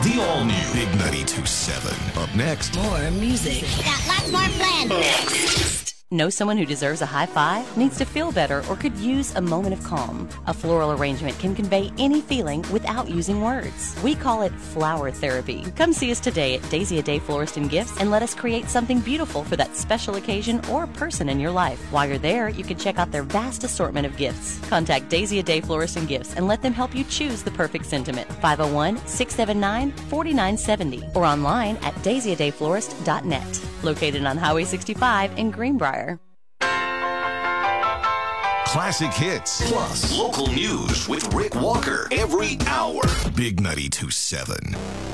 The all-new Big 92.7. Up next. More music. Got lots more planned. Next. Know someone who deserves a high five, needs to feel better, or could use a moment of calm? A floral arrangement can convey any feeling without using words. We call it flower therapy. Come see us today at Daisy a Day Florist and Gifts and let us create something beautiful for that special occasion or person in your life. While you're there, you can check out their vast assortment of gifts. Contact Daisy a Day Florist and Gifts and let them help you choose the perfect sentiment. 501-679-4970 or online at daisyadayflorist.net. Located on Highway 65 in Greenbrier. Classic hits plus local news with Rick Walker every hour. Big 92.7.